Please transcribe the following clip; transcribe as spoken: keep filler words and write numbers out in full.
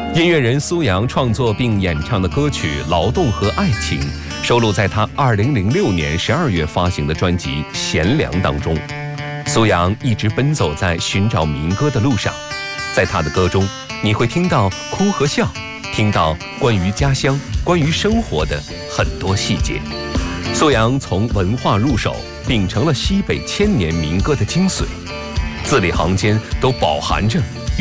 音乐人苏阳创作并演唱的歌曲《劳动和爱情》收录在他二零零六年十二月发行的专辑《贤良》当中。苏阳一直奔走在寻找民歌的路上，在他的歌中，你会听到哭和笑，听到关于家乡、关于生活的很多细节。苏阳从文化入手，秉承了西北千年民歌的精髓，字里行间都饱含着